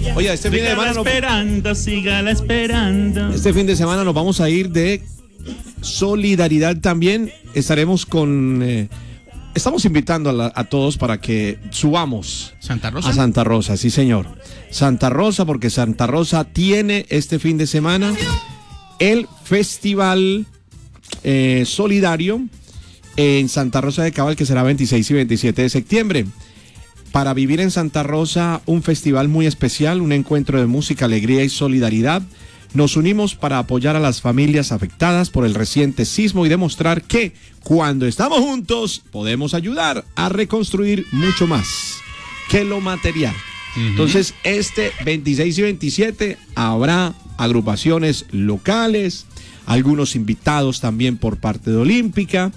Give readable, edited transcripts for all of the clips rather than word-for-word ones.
Oye, este fin de semana sígala esperando. Este fin de semana nos vamos a ir de solidaridad también. Estaremos estamos invitando a todos para que subamos ¿Santa Rosa? A Santa Rosa, sí señor. Santa Rosa, porque Santa Rosa tiene este fin de semana el festival solidario en Santa Rosa de Cabal, que será 26 y 27 de septiembre. Para vivir en Santa Rosa un festival muy especial, un encuentro de música, alegría y solidaridad. Nos unimos para apoyar a las familias afectadas por el reciente sismo y demostrar que cuando estamos juntos podemos ayudar a reconstruir mucho más que lo material. Entonces, este 26 y 27 habrá agrupaciones locales, algunos invitados también por parte de Olímpica,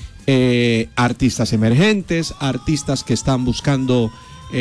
artistas emergentes, artistas que están buscando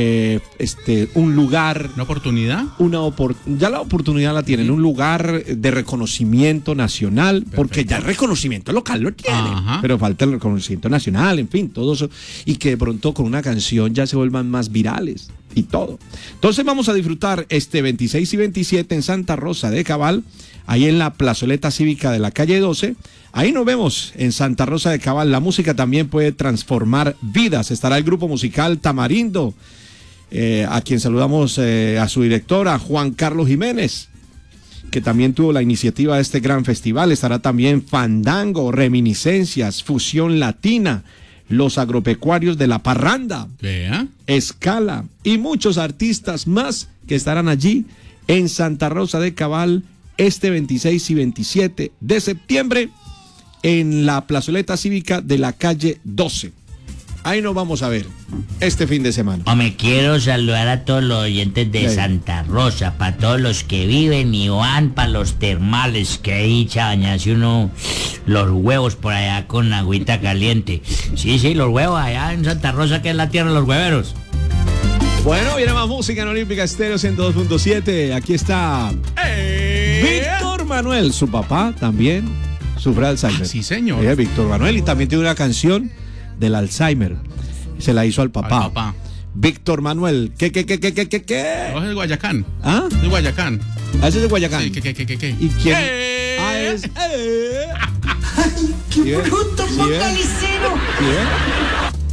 un lugar, una oportunidad, ya la oportunidad la tienen, un lugar de reconocimiento nacional. Perfecto. Porque ya el reconocimiento local lo tienen, pero falta el reconocimiento nacional, en fin, todo eso, y que de pronto con una canción ya se vuelvan más virales y todo. Entonces vamos a disfrutar este 26 y 27 en Santa Rosa de Cabal, ahí en la plazoleta cívica de la calle 12. Ahí nos vemos en Santa Rosa de Cabal. La música también puede transformar vidas. Estará el grupo musical Tamarindo, a quien saludamos, a su directora, Juan Carlos Jiménez, que también tuvo la iniciativa de este gran festival. Estará también Fandango, Reminiscencias, Fusión Latina, Los Agropecuarios de la Parranda, Escala y muchos artistas más que estarán allí en Santa Rosa de Cabal este 26 y 27 de septiembre en la plazoleta cívica de la calle 12. Ahí nos vamos a ver este fin de semana. Me quiero saludar a todos los oyentes de Santa Rosa, para todos los que viven y van para los termales, que ahí bañarse uno los huevos por allá con agüita caliente. Sí, los huevos allá en Santa Rosa, que es la tierra de los hueveros. Bueno, viene más música en Olímpica Estéreo 102.7. Aquí está Víctor Manuel, su papá también sufre de Alzheimer. Sí, señor. Víctor Manuel, y también tiene una canción del Alzheimer. Se la hizo al papá. Víctor Manuel. ¿Qué? No, es de Guayacán. ¿Ah? De Guayacán. ¿Ah, ese es de Guayacán? Sí, ¿qué? ¿Y quién? Es... ¡Ay, qué bruto, focalicero! ¿Quién?